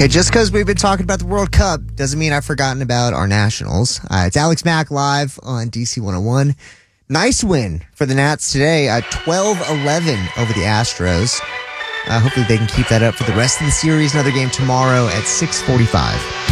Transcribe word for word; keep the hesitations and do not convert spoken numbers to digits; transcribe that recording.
Okay, just because we've been talking about the World Cup doesn't mean I've forgotten about our Nationals. Uh, it's Alex Mack live on D C one oh one. Nice win for the Nats today, uh, twelve eleven over the Astros. Uh, hopefully they can keep that up for the rest of the series. Another game tomorrow at six forty-five.